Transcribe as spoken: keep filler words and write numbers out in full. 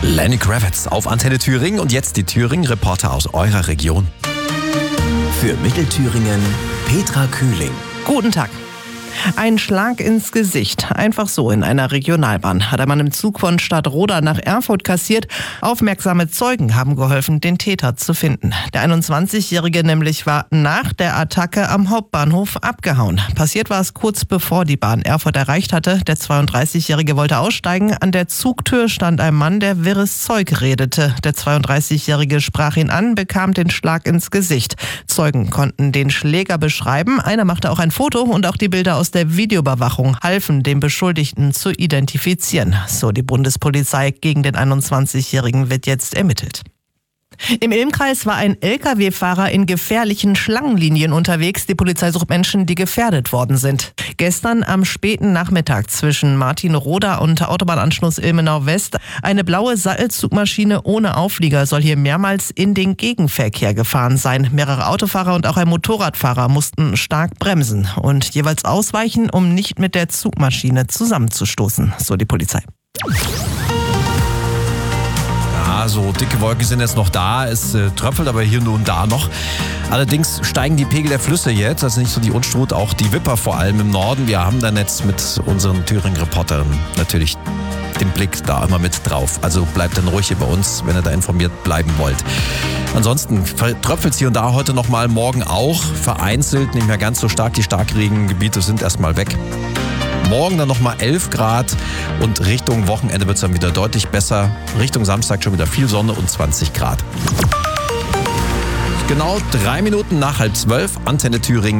Lenny Kravitz auf Antenne Thüringen und jetzt die Thüringen-Reporter aus eurer Region. Für Mittelthüringen Petra Kühling. Guten Tag. Ein Schlag ins Gesicht, einfach so in einer Regionalbahn, hat ein Mann im Zug von Stadtroda nach Erfurt kassiert. Aufmerksame Zeugen haben geholfen, den Täter zu finden. Der einundzwanzigjährige nämlich war nach der Attacke am Hauptbahnhof abgehauen. Passiert war es kurz bevor die Bahn Erfurt erreicht hatte. Der zweiunddreißigjährige wollte aussteigen. An der Zugtür stand ein Mann, der wirres Zeug redete. Der zweiunddreißigjährige sprach ihn an, bekam den Schlag ins Gesicht. Zeugen konnten den Schläger beschreiben. Einer machte auch ein Foto und auch die Bilder aus der Videoüberwachung halfen, den Beschuldigten zu identifizieren. So die Bundespolizei. Gegen den einundzwanzigjährigen wird jetzt ermittelt. Im Ilmkreis war ein L K W-Fahrer in gefährlichen Schlangenlinien unterwegs. Die Polizei sucht Menschen, die gefährdet worden sind. Gestern am späten Nachmittag zwischen Martinroda und Autobahnanschluss Ilmenau West eine blaue Sattelzugmaschine ohne Auflieger soll hier mehrmals in den Gegenverkehr gefahren sein. Mehrere Autofahrer und auch ein Motorradfahrer mussten stark bremsen und jeweils ausweichen, um nicht mit der Zugmaschine zusammenzustoßen, so die Polizei. Ja, so dicke Wolken sind jetzt noch da. Es äh, tröpfelt aber hier und da noch. Allerdings steigen die Pegel der Flüsse jetzt. Also nicht so die Unstrut, auch die Wipper vor allem im Norden. Wir haben dann jetzt mit unseren Thüringen-Reportern natürlich den Blick da immer mit drauf. Also bleibt dann ruhig hier bei uns, wenn ihr da informiert bleiben wollt. Ansonsten tröpfelt es hier und da heute nochmal, morgen auch. Vereinzelt, nicht mehr ganz so stark. Die Starkregengebiete sind erstmal weg. Morgen dann nochmal elf Grad und Richtung Wochenende wird es dann wieder deutlich besser. Richtung Samstag schon wieder viel Sonne und zwanzig Grad. Genau drei Minuten nach halb zwölf, Antenne Thüringen.